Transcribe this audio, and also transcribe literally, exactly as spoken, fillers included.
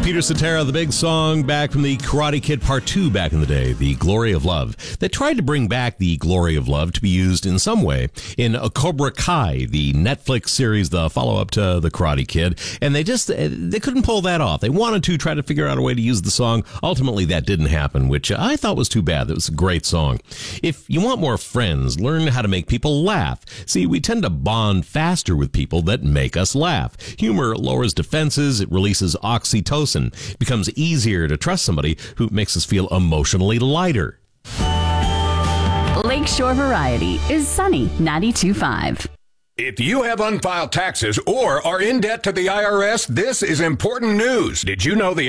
Peter Cetera, the big song back from the Karate Kid Part two back in the day, The Glory of Love. They tried to bring back The Glory of Love to be used in some way in Cobra Kai, the Netflix series, the follow-up to The Karate Kid, and they just, they couldn't pull that off. They wanted to try to figure out a way to use the song. Ultimately, that didn't happen, which I thought was too bad. It was a great song. If you want more friends, learn how to make people laugh. See, we tend to bond faster with people that make us laugh. Humor lowers defenses, it releases oxytocin. It becomes easier to trust somebody who makes us feel emotionally lighter. Lakeshore Variety is Sunny ninety-two point five. If you have unfiled taxes or are in debt to the I R S, this is important news. Did you know the